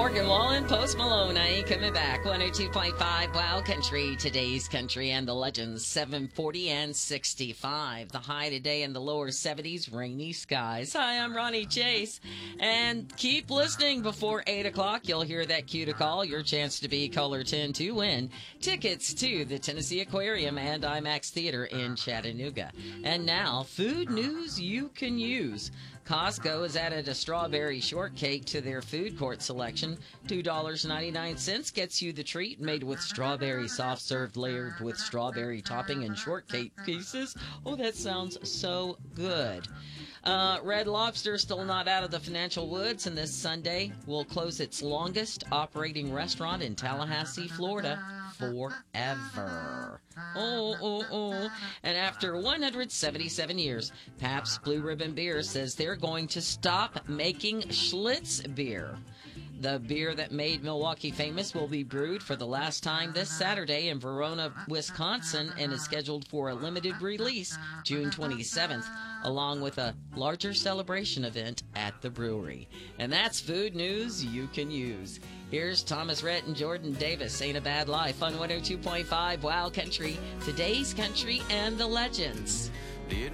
Morgan Wallen, Post Malone. I ain't coming back. 102.5 Wow Country, today's country and the legends. 740 and 65. The high today in the lower 70s, rainy skies. Hi, I'm Ronnie Chase. And keep listening before 8 o'clock. You'll hear that cue to call. Your chance to be caller 10 to win tickets to the Tennessee Aquarium and IMAX Theater in Chattanooga. And now, food news you can use. Costco has added a strawberry shortcake to their food court selection. $2.99 gets you the treat made with strawberry soft serve layered with strawberry topping and shortcake pieces. Oh, that sounds so good. Red Lobster still not out of the financial woods, and this Sunday will close its longest operating restaurant in Tallahassee, Florida, forever. And after 177 years, Pabst Blue Ribbon Beer says they're going to stop making Schlitz beer. The beer that made Milwaukee famous will be brewed for the last time this Saturday in Verona, Wisconsin, and is scheduled for a limited release June 27th, along with a larger celebration event at the brewery. And that's food news you can use. Here's Thomas Rhett and Jordan Davis, Ain't a Bad Life on 102.5 Wow Country, today's country and the legends.